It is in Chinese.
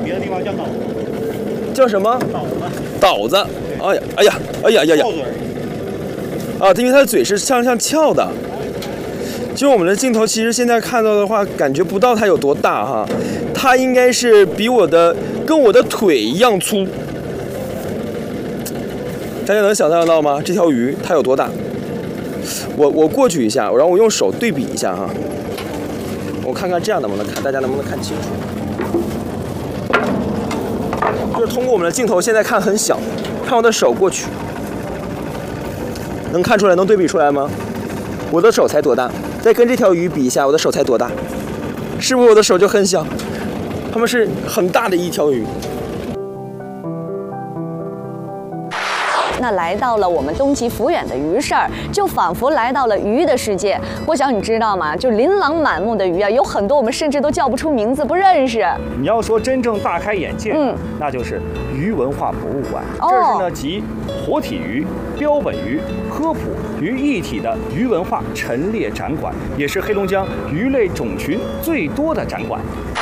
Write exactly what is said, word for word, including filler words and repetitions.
别的地方叫岛子。 叫什么？ 岛子。 岛子。哎呀，哎呀，哎呀呀呀！ 翘嘴。 啊，因为它的嘴是向上翘的。就我们的镜头，其实现在看到的话，感觉不到它有多大哈，它应该是比我的跟我的腿一样粗。大家能想象得到吗？这条鱼它有多大？我我过去一下，然后我用手对比一下哈，我看看这样能不能看，大家能不能看清楚？就是通过我们的镜头，现在看很小，看我的手过去，能看出来，能对比出来吗？我的手才多大？再跟这条鱼比一下，我的手才多大？是不是我的手就很小？它们是很大的一条鱼。 那来到了我们东极福远的鱼市儿，就仿佛来到了鱼的世界。郭晓，你知道吗？就琳琅满目的鱼啊，有很多我们甚至都叫不出名字，不认识。 你要说真正大开眼界，嗯，那就是鱼文化博物馆。哦、这是呢集活体鱼、标本鱼、科普于一体的鱼文化陈列展馆，也是黑龙江鱼类种群最多的展馆。